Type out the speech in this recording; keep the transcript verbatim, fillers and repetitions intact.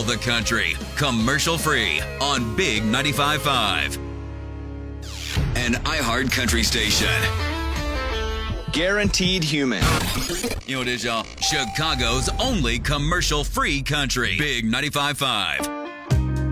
the country, commercial free on Big ninety-five point five. An iHeart Country station. Guaranteed human. 因为这叫 Chicago's only commercial free country. Big ninety-five point five.